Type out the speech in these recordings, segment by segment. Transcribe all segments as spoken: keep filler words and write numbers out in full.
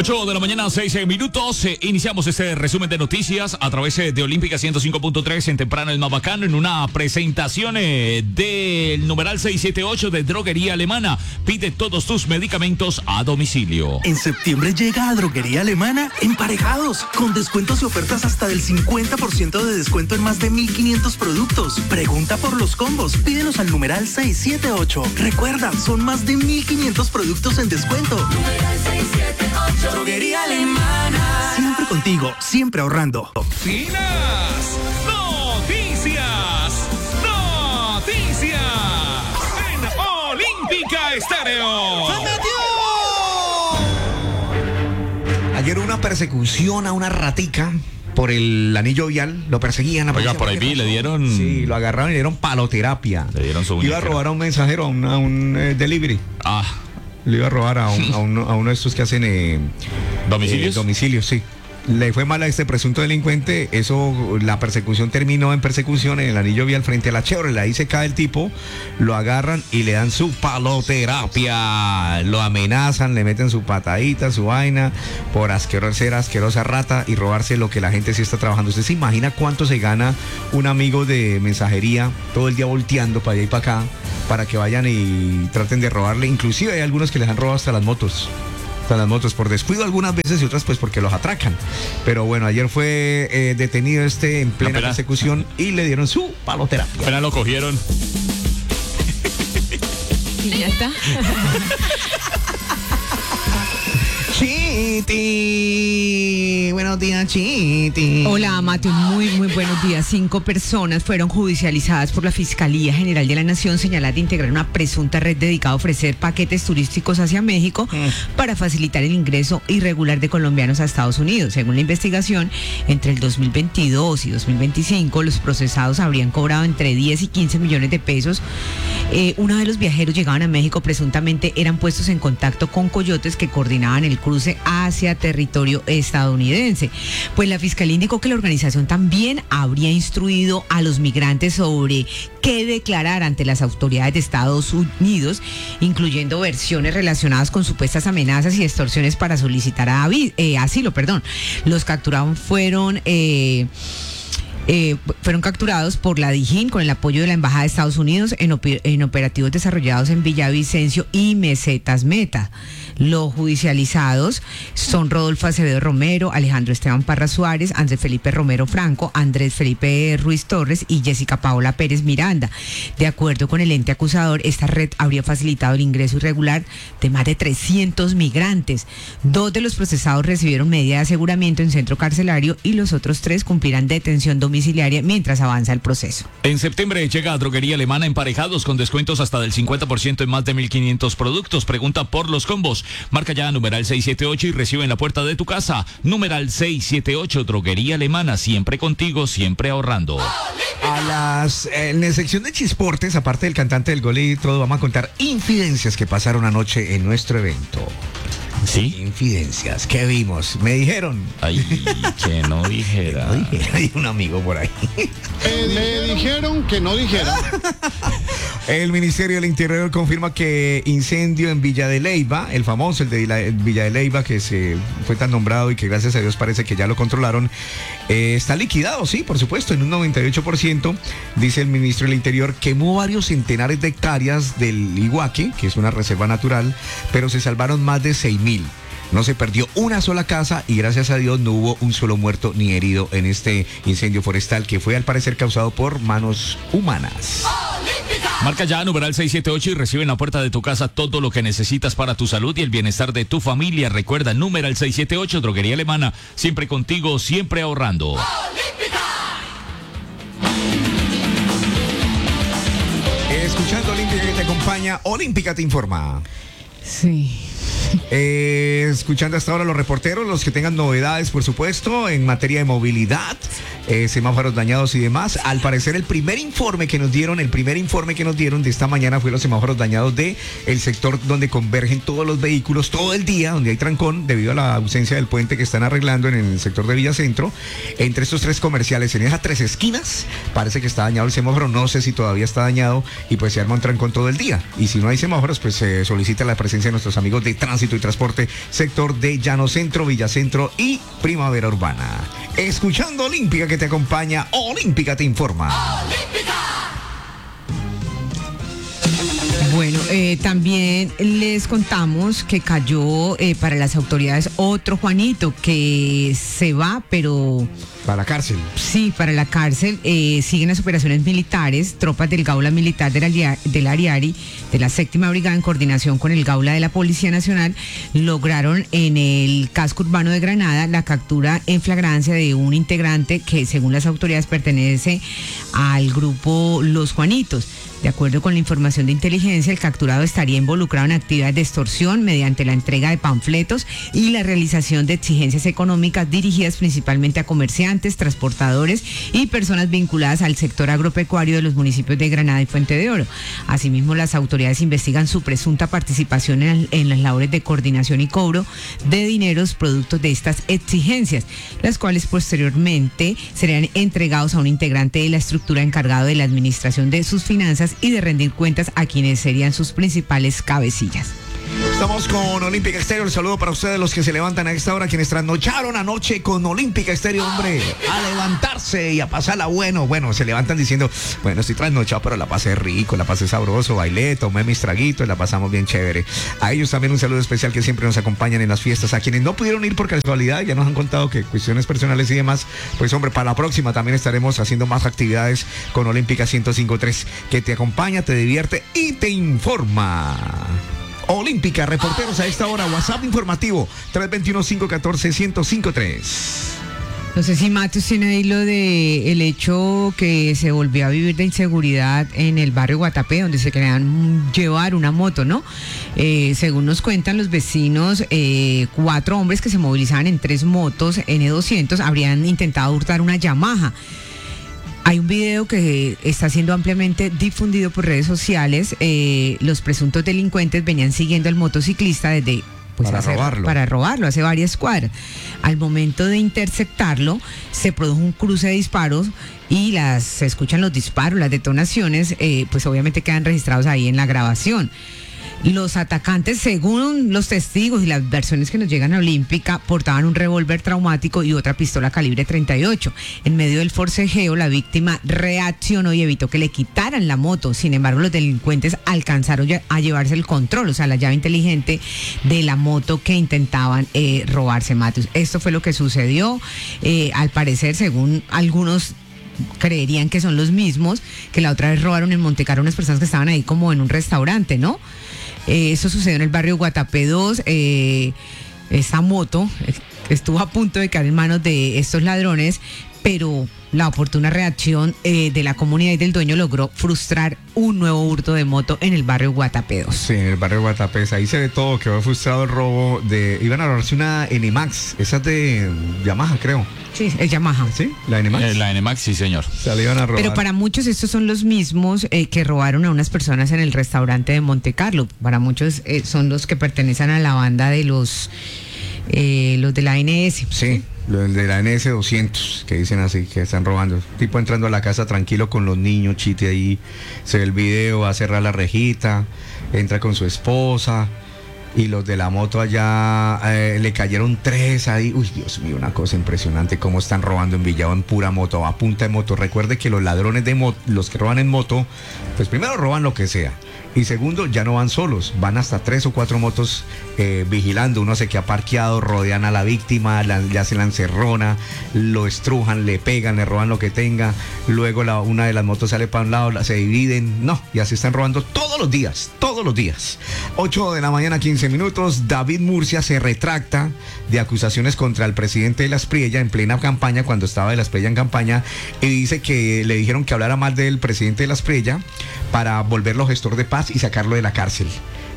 ocho de la mañana, seis minutos. Eh, iniciamos este resumen de noticias a través eh, de Olímpica ciento cinco punto tres en Temprano el más bacano, en una presentación eh, del numeral seiscientos setenta y ocho de Droguería Alemana. Pide todos tus medicamentos a domicilio. En septiembre llega a Droguería Alemana Emparejados, con descuentos y ofertas hasta del cincuenta por ciento de descuento en más de mil quinientos productos. Pregunta por los combos, pídelos al numeral seiscientos setenta y ocho. Recuerda, son más de mil quinientos productos en descuento. Numeral seiscientos setenta y ocho. Droguería Alemana. Siempre contigo, siempre ahorrando. Finas noticias, noticias en Olímpica Estéreo. Ayer hubo una persecución a una ratica por el anillo vial, lo perseguían. La Oiga, por ahí vi, le dieron... Sí, lo agarraron y le dieron paloterapia. Le dieron su Iba a muñequera. robar a un mensajero, a, una- a un eh, delivery. Ah, Le iba a robar a, un- a uno, a uno de estos que hacen eh, ¿domicilios? eh, domicilios, sí. Le fue mal a este presunto delincuente, eso, la persecución terminó en persecución en el anillo vial frente a la Chevrolet. Ahí se cae el tipo, lo agarran y le dan su paloterapia, lo amenazan, le meten su patadita, su vaina, por asquerosa, ser asquerosa rata y robarse lo que la gente sí está trabajando. ¿Usted se imagina cuánto se gana un amigo de mensajería todo el día volteando para allá y para acá, para que vayan y traten de robarle? Inclusive hay algunos que les han robado hasta las motos. Las motos por descuido algunas veces y otras pues porque los atracan. Pero bueno, ayer fue eh, detenido este en plena Apenas- persecución y le dieron su paloterapia. Apenas lo cogieron. Y ya está. Chiti, buenos días, Chiti. Hola, Mateo, muy, muy buenos días. Cinco personas fueron judicializadas por la Fiscalía General de la Nación, señaladas de integrar una presunta red dedicada a ofrecer paquetes turísticos hacia México para facilitar el ingreso irregular de colombianos a Estados Unidos. Según la investigación, entre el dos mil veintidós y dos mil veinticinco, los procesados habrían cobrado entre diez y quince millones de pesos. Eh, una vez los viajeros llegaban a México, presuntamente eran puestos en contacto con coyotes que coordinaban el cruce hacia territorio estadounidense. Pues la Fiscalía indicó que la organización también habría instruido a los migrantes sobre qué declarar ante las autoridades de Estados Unidos, incluyendo versiones relacionadas con supuestas amenazas y extorsiones para solicitar avi- eh, asilo. Perdón. Los capturados fueron... Eh, Eh, fueron capturados por la DIJÍN con el apoyo de la Embajada de Estados Unidos en, oper- en operativos desarrollados en Villavicencio y Mesetas Meta. Los judicializados son Rodolfo Acevedo Romero, Alejandro Esteban Parra Suárez, Andrés Felipe Romero Franco, Andrés Felipe Ruiz Torres y Jessica Paola Pérez Miranda. De acuerdo con el ente acusador, esta red habría facilitado el ingreso irregular de más de trescientos migrantes. Dos de los procesados recibieron medida de aseguramiento en centro carcelario y los otros tres cumplirán detención domiciliaria mientras avanza el proceso. En septiembre llega a Droguería Alemana Emparejados con descuentos hasta del cincuenta por ciento en más de mil quinientos productos. Pregunta por los combos. Marca ya numeral seiscientos setenta y ocho y recibe en la puerta de tu casa. Numeral seiscientos setenta y ocho, Droguería Alemana, siempre contigo, siempre ahorrando. A las, eh, en la sección de Chisportes, aparte del cantante del gol y todo, vamos a contar infidencias que pasaron anoche en nuestro evento. ¿Sí? Infidencias, ¿qué vimos? Me dijeron. Ay, que no dijera. No dije, hay un amigo por ahí. Eh, me dijeron que no dijera. El Ministerio del Interior confirma que incendio en Villa de Leyva, el famoso, el de la- el Villa de Leyva, que se fue tan nombrado y que gracias a Dios parece que ya lo controlaron, eh, está liquidado, sí, por supuesto, en un noventa y ocho por ciento. Dice el Ministro del Interior, quemó varios centenares de hectáreas del Iguaque, que es una reserva natural, pero se salvaron más de seis mil. No se perdió una sola casa y gracias a Dios no hubo un solo muerto ni herido en este incendio forestal que fue al parecer causado por manos humanas. Marca ya numeral seiscientos setenta y ocho y recibe en la puerta de tu casa todo lo que necesitas para tu salud y el bienestar de tu familia. Recuerda, numeral seiscientos setenta y ocho, Droguería Alemana, siempre contigo, siempre ahorrando. Escuchando Olímpica que te acompaña, Olímpica te informa. Sí. Eh, escuchando hasta ahora los reporteros, los que tengan novedades, por supuesto, en materia de movilidad. eh, semáforos dañados y demás. Al parecer el primer informe que nos dieron, el primer informe que nos dieron de esta mañana fue los semáforos dañados de el sector donde convergen todos los vehículos todo el día, donde hay trancón debido a la ausencia del puente que están arreglando en el sector de Villacentro. Entre estos tres comerciales, en esas tres esquinas, parece que está dañado el semáforo. No sé si todavía está dañado y pues se arma un trancón todo el día. Y si no hay semáforos, pues se solicita la presencia de nuestros amigos de Tránsito y Transporte, sector de Llano Centro, Villacentro y Primavera Urbana. Escuchando Olímpica que te acompaña, Olímpica te informa. Olímpica. Bueno, eh, también les contamos que cayó eh, para las autoridades otro Juanito que se va, pero... Para la cárcel. Sí, para la cárcel. Eh, siguen las operaciones militares. Tropas del Gaula Militar del, Alia, del Ariari, de la séptima Brigada, en coordinación con el Gaula de la Policía Nacional, lograron en el casco urbano de Granada la captura en flagrancia de un integrante que, según las autoridades, pertenece al grupo Los Juanitos. De acuerdo con la información de inteligencia, el capturado estaría involucrado en actividades de extorsión mediante la entrega de panfletos y la realización de exigencias económicas dirigidas principalmente a comerciantes, transportadores y personas vinculadas al sector agropecuario de los municipios de Granada y Fuente de Oro. Asimismo, las autoridades investigan su presunta participación en, en las labores de coordinación y cobro de dineros producto de estas exigencias, las cuales posteriormente serían entregados a un integrante de la estructura encargado de la administración de sus finanzas y de rendir cuentas a quienes serían sus principales cabecillas. Estamos con Olímpica Estéreo. El saludo para ustedes los que se levantan a esta hora, quienes trasnocharon anoche con Olímpica Estéreo, hombre, a levantarse y a pasarla bueno. Bueno, se levantan diciendo, bueno, estoy trasnochado, pero la pasé rico, la pasé sabroso, bailé, tomé mis traguitos, la pasamos bien chévere. A ellos también un saludo especial que siempre nos acompañan en las fiestas. A quienes no pudieron ir por casualidad, ya nos han contado que cuestiones personales y demás, pues hombre, para la próxima también estaremos haciendo más actividades con Olímpica ciento cinco punto tres, que te acompaña, te divierte y te informa. Olímpica, reporteros a esta hora, WhatsApp informativo tres dos uno, cinco uno cuatro, uno cero cinco tres. No sé si Matos tiene ahí lo de el hecho que se volvió a vivir de inseguridad en el barrio Guatapé, donde se querían llevar una moto, ¿no? Eh, según nos cuentan los vecinos, eh, cuatro hombres que se movilizaban en tres motos N doscientos habrían intentado hurtar una Yamaha. Hay un video que está siendo ampliamente difundido por redes sociales. Eh, los presuntos delincuentes venían siguiendo al motociclista desde... Pues para hace, robarlo. Para robarlo, hace varias cuadras. Al momento de interceptarlo, se produjo un cruce de disparos y las se escuchan los disparos, las detonaciones, eh, pues obviamente quedan registrados ahí en la grabación. Los atacantes, según los testigos y las versiones que nos llegan a Olímpica, portaban un revólver traumático y otra pistola calibre treinta y ocho. En medio del forcejeo, la víctima reaccionó y evitó que le quitaran la moto. Sin embargo, los delincuentes alcanzaron a llevarse el control, o sea, la llave inteligente de la moto que intentaban eh, robarse, Matus. Esto fue lo que sucedió. Eh, al parecer, según algunos creerían que son los mismos, que la otra vez robaron en Montecarlo unas personas que estaban ahí como en un restaurante, ¿no? Eh, eso sucedió en el barrio Guatapé dos. Eh, esa moto estuvo a punto de caer en manos de estos ladrones, pero la oportuna reacción eh, de la comunidad y del dueño logró frustrar un nuevo hurto de moto en el barrio Guatapé dos. Sí, en el barrio Guatapé, ahí se ve todo, quedó frustrado el robo de... Iban a robarse una N Max, esa es de Yamaha, creo. Sí, es Yamaha. ¿Sí? ¿La N Max? Eh, la N Max, sí, señor. Se la iban a robar. Pero para muchos estos son los mismos eh, que robaron a unas personas en el restaurante de Montecarlo. Para muchos eh, son los que pertenecen a la banda de los... Eh, los de la A N S. Sí, los de la N S doscientos, que dicen así, que están robando. Tipo entrando a la casa tranquilo con los niños, chite ahí, se ve el video, va a cerrar la rejita, entra con su esposa, y los de la moto allá eh, le cayeron tres ahí. Uy, Dios mío, una cosa impresionante cómo están robando en Villado en pura moto, a punta de moto. Recuerde que los ladrones de moto, los que roban en moto, pues primero roban lo que sea. Y segundo, ya no van solos, van hasta tres o cuatro motos eh, vigilando. Uno se queda parqueado, rodean a la víctima, la, le hacen la encerrona, lo estrujan, le pegan, le roban lo que tenga. Luego la, una de las motos sale para un lado, la, se dividen. No, ya se están robando todos los días, todos los días. ocho de la mañana, quince minutos. David Murcia se retracta de acusaciones contra el presidente de la Espriella en plena campaña, cuando estaba de la Espriella en campaña, y dice que le dijeron que hablara mal del presidente de la Espriella para volverlo gestor de paz y sacarlo de la cárcel.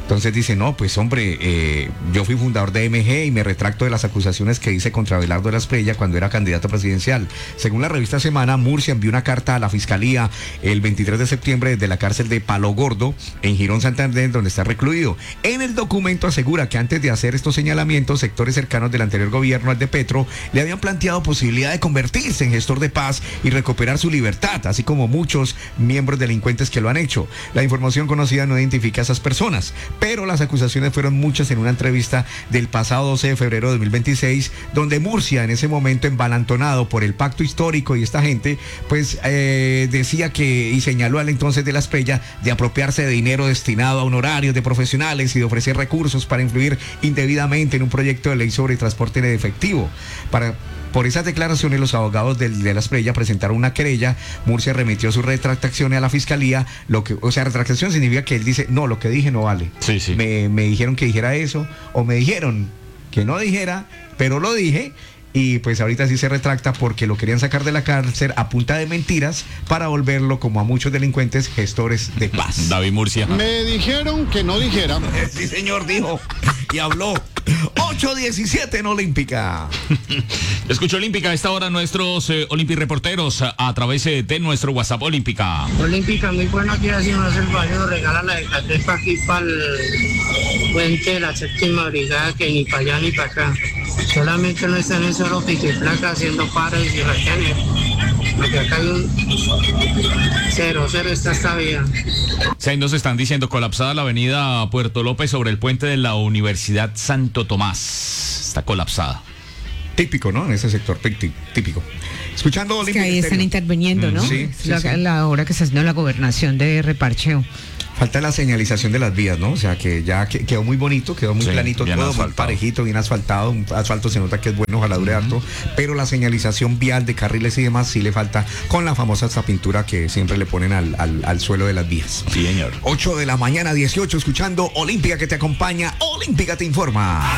Entonces dice, no, pues hombre, eh, yo fui fundador de M G y me retracto de las acusaciones que hice contra Abelardo de la Espriella cuando era candidato presidencial. Según la revista Semana, Murcia envió una carta a la Fiscalía el veintitrés de septiembre desde la cárcel de Palo Gordo, en Girón, Santander, donde está recluido. En el documento asegura que antes de hacer estos señalamientos, sectores cercanos del anterior gobierno, al de Petro, le habían planteado posibilidad de convertirse en gestor de paz y recuperar su libertad, así como muchos miembros delincuentes que lo han hecho. La información conocida no identifica a esas personas, pero las acusaciones fueron muchas en una entrevista del pasado doce de febrero de dos mil veintiséis, donde Murcia, en ese momento envalentonado por el pacto histórico y esta gente, pues eh, decía que, y señaló al entonces de la Espriella, de apropiarse de dinero destinado a honorarios de profesionales y de ofrecer recursos para influir indebidamente en un proyecto de ley sobre transporte en efectivo. Para Por esas declaraciones, los abogados de, de la Espriella presentaron una querella. Murcia remitió su retractación a la Fiscalía. Lo que, o sea, retractación significa que él dice, no, lo que dije no vale. Sí, sí. Me, me dijeron que dijera eso, o me dijeron que no dijera, pero lo dije. Y pues ahorita sí se retracta porque lo querían sacar de la cárcel a punta de mentiras para volverlo, como a muchos delincuentes, gestores de paz. David Murcia. Me dijeron que no dijera. Sí, señor, dijo y habló. ocho diecisiete en Olímpica. Escucho Olímpica a esta hora nuestros eh, Olympic reporteros a, a través eh, de nuestro WhatsApp Olímpica. Olímpica, muy bueno aquí haciendo el barrio, regala la de Catepa aquí para el puente de la séptima brigada, que ni para allá ni para acá. Solamente no están en solo pique y placa haciendo paros y retenes. Porque acá hay un cero, cero está esta vía. Sí, ahí nos están diciendo colapsada la avenida Puerto López sobre el puente de la Universidad Santo Tomás. Está colapsada. Típico, ¿no? En ese sector, típico. Escuchando es que ahí están interviniendo, ¿no? Sí, es sí, la, sí. la hora que está haciendo la gobernación de reparcheo. Falta la señalización de las vías, ¿no? O sea, que ya que, quedó muy bonito, quedó muy Sí, planito bien todo, muy asfaltado. parejito, bien asfaltado. Un asfalto se nota que es bueno, ojalá dure harto. Pero la señalización vial de carriles y demás sí le falta, con la famosa esta pintura que siempre le ponen al, al, al suelo de las vías. Sí, señor. ocho de la mañana, dieciocho, escuchando Olímpica que te acompaña, Olímpica te informa.